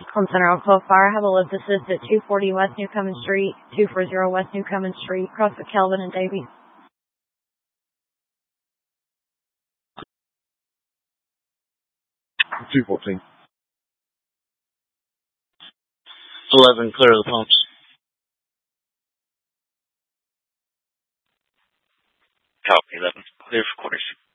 Home Center on Call Fire. Have a lift assist at 240 West Newcomen Street, 240 West Newcomen Street, across with Kelvin and Davy. 214. 11, clear the pumps. Copy, 11. Clear for quarters.